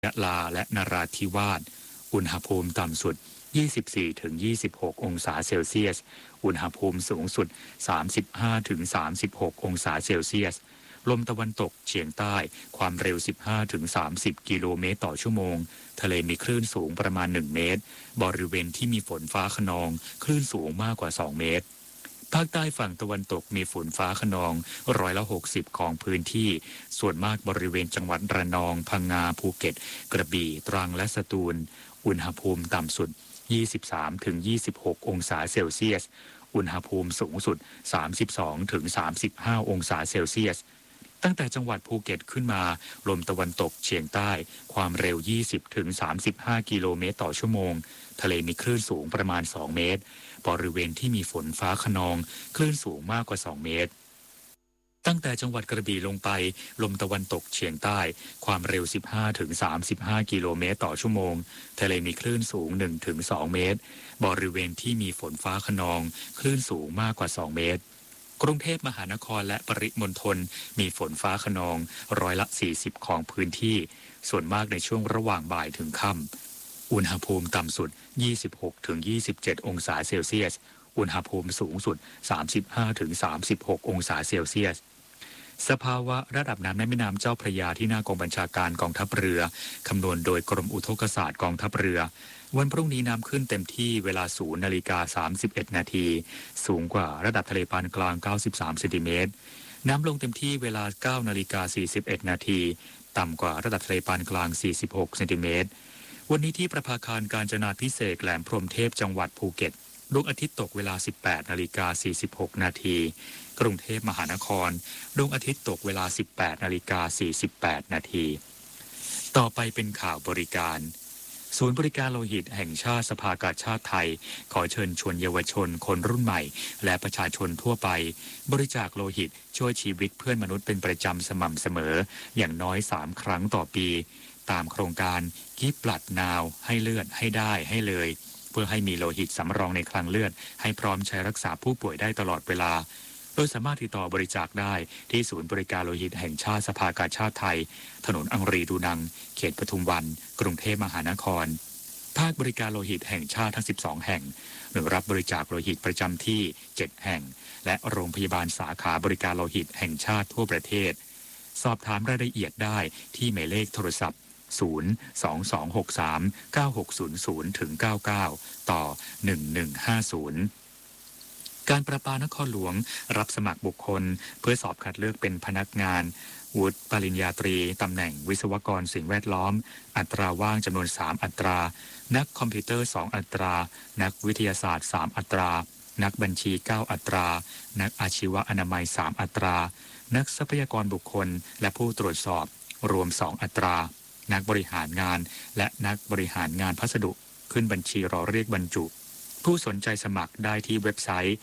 ยะลาและนราธิวาสอุณหภูมิต่ำสุด 24-26 องศาเซลเซียสอุณหภูมิสูงสุด 35-36 องศาเซลเซียสลมตะวันตกเฉียงใต้ความเร็ว 15-30 กิโลเมตรต่อชั่วโมงทะเลมีคลื่นสูงประมาณ 1 เมตรบริเวณที่มีฝนฟ้าคะนองคลื่นสูงมากกว่า 2 เมตรภาคใต้ฝั่งตะวันตกมีฝนฟ้าคะนอง60%ของพื้นที่ส่วนมากบริเวณจังหวัดระนองพังงาภูเก็ตกระบี่ตรังและสตูลอุณหภูมิต่ำสุด 23-26 องศาเซลเซียสอุณหภูมิสูงสุด 32-35 องศาเซลเซียสตั้งแต่จังหวัดภูเก็ตขึ้นมาลมตะวันตกเฉียงใต้ความเร็ว 20-35 กิโลเมตรต่อชั่วโมงทะเลมีคลื่นสูงประมาณ 2 เมตรบริเวณที่มีฝนฟ้าคะนองคลื่นสูงมากกว่า 2 เมตรตั้งแต่จังหวัดกระบี่ลงไปลมตะวันตกเฉียงใต้ความเร็ว 15-35 กิโลเมตรต่อชั่วโมงทะเลมีคลื่นสูง 1-2 เมตรบริเวณที่มีฝนฟ้าคะนองคลื่นสูงมากกว่า 2 เมตรกรุงเทพมหานครและปริมณฑลมีฝนฟ้าคะนอง40%ของพื้นที่ส่วนมากในช่วงระหว่างบ่ายถึงค่ำอุณหภูมิต่ำสุด 26-27 องศาเซลเซียสอุณหภูมิสูงสุด 35-36 องศาเซลเซียสสภาวะระดับน้ำในแม่น้ำเจ้าพระยาที่หน้ากองบัญชาการกองทัพเรือคำนวณโดยกรมอุทกศาสตร์กองทัพเรือวันพรุ่งนี้น้ำขึ้นเต็มที่เวลา 0:31 นาทีสูงกว่าระดับทะเลปานกลาง93เซนติเมตรน้ำลงเต็มที่เวลา 9:41 นาทีต่ำกว่าระดับทะเลปานกลาง46เซนติเมตรวันนี้ที่ประภาคารกาญจนาภิเษกแหลมพรหมเทพจังหวัดภูเก็ตดวงอาทิตย์ตกเวลา 18:46 นาทีกรุงเทพมหานครดวงอาทิตย์ตกเวลา 18:48 นาทีต่อไปเป็นข่าวบริการศูนย์บริการโลหิตแห่งชาติสภากาชาดไทยขอเชิญชวนเยาวชนคนรุ่นใหม่และประชาชนทั่วไปบริจาคโลหิตช่วยชีวิตเพื่อนมนุษย์เป็นประจำสม่ำเสมออย่างน้อย3 ครั้งต่อปีตามโครงการ Give Blood Now ให้เลือดให้ได้ให้เลยเพื่อให้มีโลหิตสำรองในคลังเลือดให้พร้อมใช้รักษาผู้ป่วยได้ตลอดเวลาโดยสามารถติดต่อบริจาคได้ที่ศูนย์บริการโลหิตแห่งชาติสภากาชาดไทยถนนอังรีดูนังเขตปทุมวันกรุงเทพมหานครภาคบริการโลหิตแห่งชาติทั้ง12แห่งหรือรับบริจาคโลหิตประจำที่7แห่งและโรงพยาบาลสาขาบริการโลหิตแห่งชาติทั่วประเทศสอบถามรายละเอียดได้ที่หมายเลขโทรศัพท์022639600-99 ต่อ 1150การประปานครหลวงรับสมัครบุคคลเพื่อสอบคัดเลือกเป็นพนักงานวุฒิปริญญาตรีตำแหน่งวิศวกรสิ่งแวดล้อมอัตราว่างจำนวน3อัตรานักคอมพิวเตอร์2อัตรานักวิทยาศาสตร์3อัตรานักบัญชี9อัตรานักอาชีวะอนามัย3อัตรานักทรัพยากรบุคคลและผู้ตรวจสอบรวม2อัตรานักบริหารงานและนักบริหารงานพัสดุขึ้นบัญชีรอเรียกบรรจุผู้สนใจสมัครได้ที่เว็บไซต์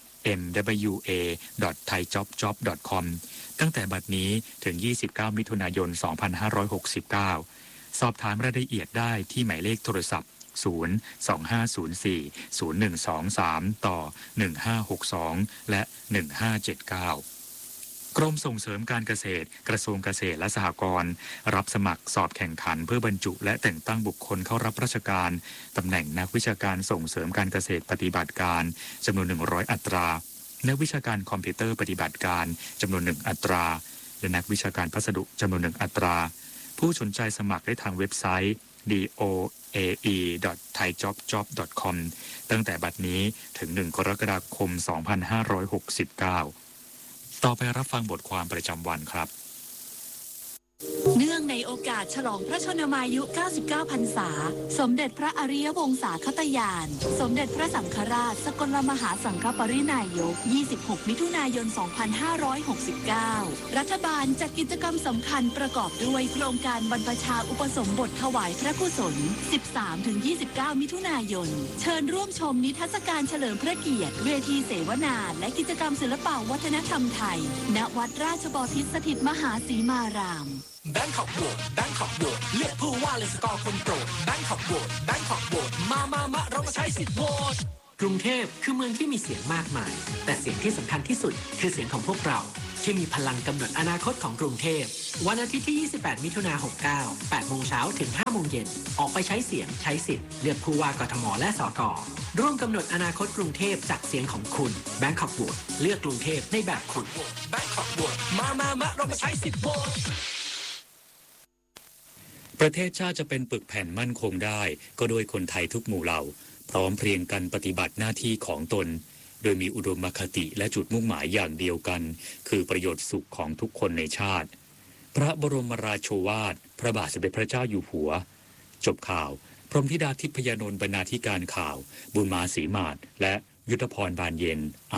mwa.thaijobjob.com ตั้งแต่บัดนี้ถึง29มิถุนายน2569สอบถามรายละเอียดได้ที่หมายเลขโทรศัพท์025040123ต่อ1562และ1579กรมส่งเสริมการเกษตรกระทรวงเกษตรและสหกรณ์รับสมัครสอบแข่งขันเพื่อบรรจุและแต่งตั้งบุคคลเข้ารับราชการตำแหน่งนักวิชาการส่งเสริมการเกษตรปฏิบัติการจำนวน100อัตรานักวิชาการคอมพิวเตอร์ปฏิบัติการจำนวน1อัตราและนักวิชาการพัสดุจำนวน1อัตราผู้สนใจสมัครได้ทางเว็บไซต์ doae.thaijobjob.com ตั้งแต่บัดนี้ถึง1 กรกฎาคม 2569ต่อไปรับฟังบทความประจำวันครับเนื่องในโอกาสฉลองพระชนมายุ 99 พรรษาสมเด็จพระอริยวงศาคตญาณสมเด็จพระสังฆราชสกลมหาสังฆปรินายก 26 มิถุนายน 2569 รัฐบาลจัดกิจกรรมสำคัญประกอบด้วยโครงการบรรพชาอุปสมบทถวายพระกุศล 13-29 มิถุนายนเชิญร่วมชมนิทรรศการเฉลิมพระเกียรติเวทีเสวนาและกิจกรรมศิลปวัฒนธรรมไทยณวัดราชบพิตรสถิตมหาสีมารามแบงคอกโหวตแบงคอกโหวตเลือกผู้ว่าเลยสกอร์คนโปรดแบงคอกโหวตแบงคอกโหวตมาเรามาใช้สิทธิ์โหวตกรุงเทพคือเมืองที่มีเสียงมากมายแต่เสียงที่สำคัญที่สุดคือเสียงของพวกเราที่มีพลังกำหนดอนาคตของกรุงเทพวันอาทิตย์ที่ 28 มิถุนายน 69 8 โมงเช้าถึง 5 โมงเย็นออกไปใช้เสียงใช้สิทธิ์เลือกผู้ว่ากทมและสกร่วมกำหนดอนาคตกรุงเทพจากเสียงของคุณ Bangkok Vote เลือกกรุงเทพในแบบคุณ Bangkok Vote มาเรามาใช้สิทธิ์โหวตประเทศชาติจะเป็นปึกแผ่นมั่นคงได้ก็โดยคนไทยทุกหมู่เหล่าพร้อมเพรียงกันปฏิบัติหน้าที่ของตนโดยมีอุดมคติและจุดมุ่งหมายอย่างเดียวกันคือประโยชน์สุขของทุกคนในชาติพระบรมราโชวาทพระบาทสมเด็จพระเจ้าอยู่หัวจบข่าวพรหมธิดาทิพยานนท์บรรณาธิการข่าวบุญมาศรีมาศและยุทธพรบานเย็น